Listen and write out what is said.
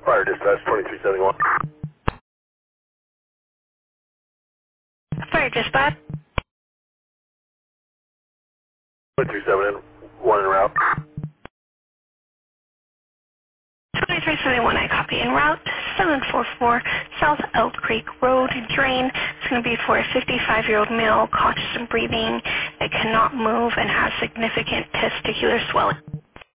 Fire dispatch 2371. Fire dispatch. 2371 en route. 2371, I copy. En route 744 South Elk Creek Road, drain. It's going to be for a 55-year-old male, conscious and breathing, that cannot move and has significant testicular swelling.